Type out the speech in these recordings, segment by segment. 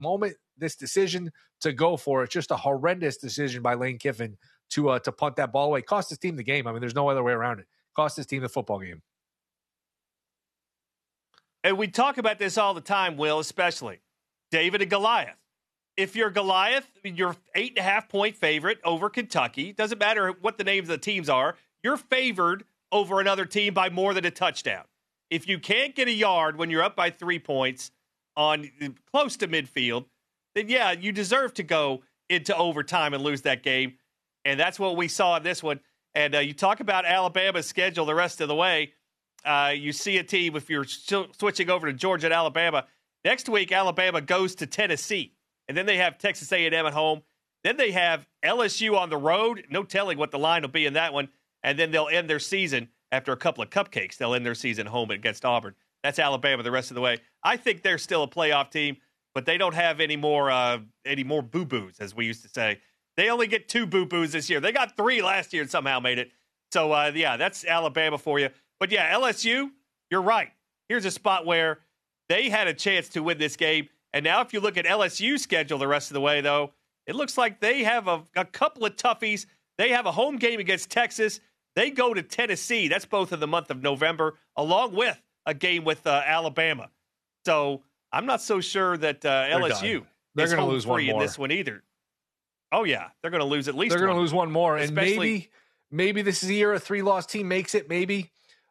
moment, this decision to go for it. Just a horrendous decision by Lane Kiffin to punt that ball away. Cost his team the game. I mean, there's no other way around it. Cost his team the football game. And we talk about this all the time, Will, especially David and Goliath. If you're Goliath, you're 8.5-point favorite over Kentucky. Doesn't matter what the names of the teams are. You're favored over another team by more than a touchdown. If you can't get a yard when you're up by 3 points on close to midfield, then yeah, you deserve to go into overtime and lose that game. And that's what we saw in this one. And you talk about Alabama's schedule the rest of the way. You see a team, if you're still switching over to Georgia and Alabama, next week Alabama goes to Tennessee. And then they have Texas A&M at home. Then they have LSU on the road. No telling what the line will be in that one. And then they'll end their season after a couple of cupcakes. They'll end their season home against Auburn. That's Alabama the rest of the way. I think they're still a playoff team, but they don't have any more boo-boos, as we used to say. They only get 2 boo-boos this year. They got 3 last year and somehow made it. So, yeah, that's Alabama for you. But, yeah, LSU, you're right. Here's a spot where they had a chance to win this game. And now if you look at LSU's schedule the rest of the way, though, it looks like they have a couple of toughies. They have a home game against Texas. They go to Tennessee. That's both in the month of November, along with a game with Alabama. So I'm not so sure that LSU they're is going to home lose one free in more. this one either. Oh, yeah. They're going to lose at least They're going to lose one more. And especially, maybe this is the year a 3-loss team makes it, maybe.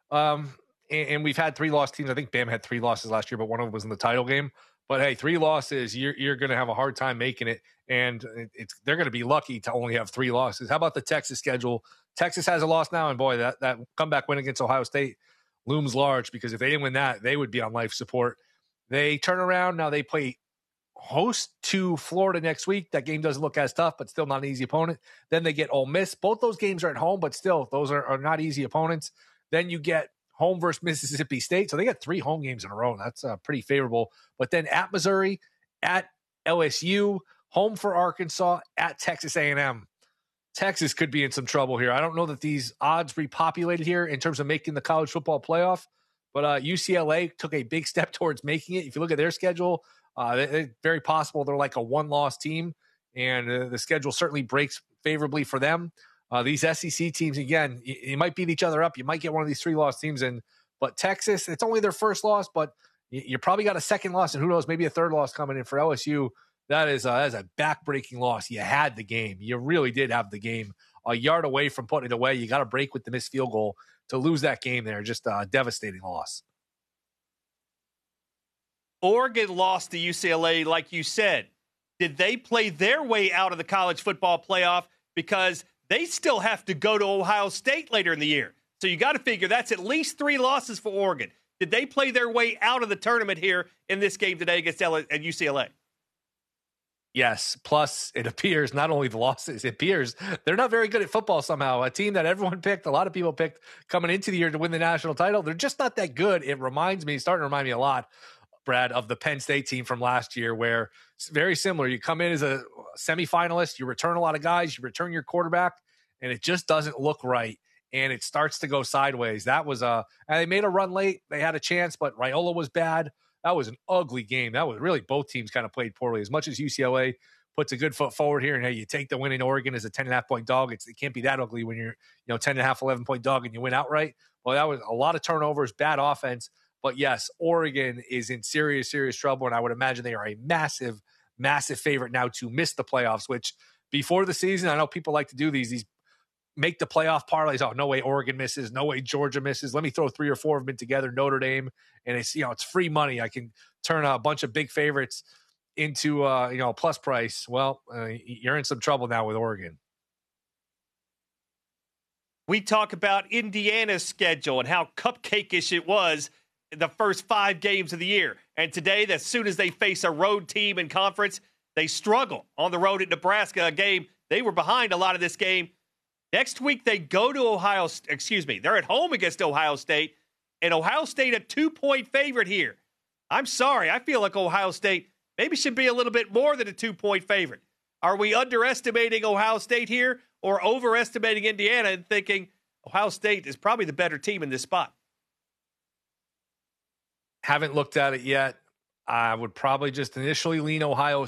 And we've had 3-loss teams. I think Bama had 3 losses last year, but one of them was in the title game. But, hey, 3 losses, you're going to have a hard time making it. And they're going to be lucky to only have 3 losses. How about the Texas schedule? Texas has a loss now, and, boy, that comeback win against Ohio State looms large, because if they didn't win that, they would be on life support. They turn around. Now they play host to Florida next week. That game doesn't look as tough, but still not an easy opponent. Then they get Ole Miss. Both those games are at home, but still, those are not easy opponents. Then you get home versus Mississippi State. So they got 3 home games in a row. That's pretty favorable. But then at Missouri, at LSU, home for Arkansas, at Texas A&M. Texas could be in some trouble here. I don't know that these odds repopulated here in terms of making the college football playoff, but UCLA took a big step towards making it. If you look at their schedule, it's very possible they're like a 1-loss team, and the schedule certainly breaks favorably for them. These SEC teams, again, you might beat each other up. You might get one of these 3-loss teams in. But Texas, it's only their first loss, but you probably got a second loss, and who knows, maybe a third loss coming in for LSU. That is a back-breaking loss. You had the game. You really did have the game. A yard away from putting it away. You got to break with the missed field goal to lose that game there. Just a devastating loss. Oregon lost to UCLA, like you said. Did they play their way out of the college football playoff? Because they still have to go to Ohio State later in the year. So you got to figure that's at least 3 losses for Oregon. Did they play their way out of the tournament here in this game today against UCLA? Yes. Plus, it appears not only the losses, it appears they're not very good at football somehow. A team that everyone picked, a lot of people picked coming into the year to win the national title. They're just not that good. It starting to remind me a lot, Brad, of the Penn State team from last year, where it's very similar. You come in as a semifinalist, you return a lot of guys, you return your quarterback, and it just doesn't look right. And it starts to go sideways. That was and they made a run late. They had a chance, but Raiola was bad. That was an ugly game. That was really, both teams kind of played poorly. As much as UCLA puts a good foot forward here, and hey, you take the win in Oregon as a 10.5-point dog. It can't be that ugly when you're 10.5, 11-point dog and you win outright. Well, that was a lot of turnovers, bad offense. But yes, Oregon is in serious, serious trouble, and I would imagine they are a massive, massive favorite now to miss the playoffs, which before the season, I know people like to do these make the playoff parlays. Oh, no way Oregon misses. No way Georgia misses. Let me throw 3 or 4 of them together, Notre Dame, and it's free money. I can turn a bunch of big favorites into plus price. Well, you're in some trouble now with Oregon. We talk about Indiana's schedule and how cupcake-ish it was in the first 5 games of the year. And today, as soon as they face a road team in conference, they struggle on the road at Nebraska, a game. They were behind a lot of this game. Next week, they go to they're at home against Ohio State, and Ohio State a 2-point favorite here. I'm sorry. I feel like Ohio State maybe should be a little bit more than a 2-point favorite. Are we underestimating Ohio State here or overestimating Indiana and thinking Ohio State is probably the better team in this spot? Haven't looked at it yet. I would probably just initially lean Ohio